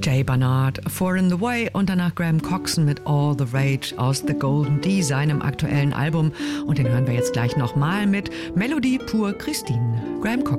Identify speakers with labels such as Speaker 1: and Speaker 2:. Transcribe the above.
Speaker 1: Jay Barnard, Four in the Way und danach Graham Coxon mit All the Rage aus The Golden D, seinem aktuellen Album. Und den hören wir jetzt gleich nochmal mit Melodie pour Christine. Graham Coxon.